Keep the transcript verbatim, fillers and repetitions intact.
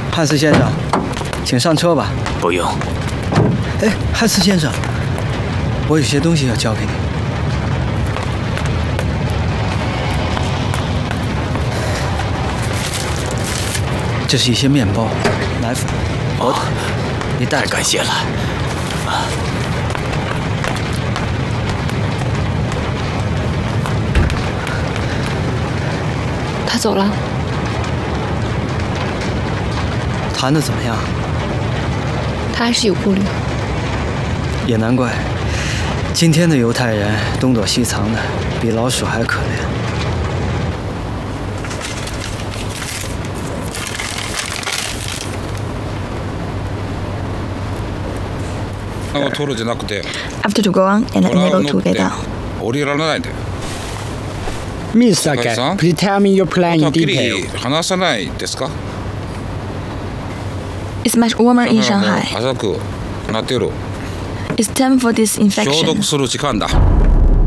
汉斯先生，请上车吧。 不用。 哎，汉斯先生，我有些东西要交给你。这是一些面包、奶粉、火腿，你带着。 太感谢了。啊。 他走了。 谈得怎么样？ 他还是有顾虑。 也难怪，今天的犹太人东躲西藏的，比老鼠还可怜。 After to go on and enable to get down. Miss Sakai, please tell me your plan in detail. It's much warmer in Shanghai. It's time for disinfection.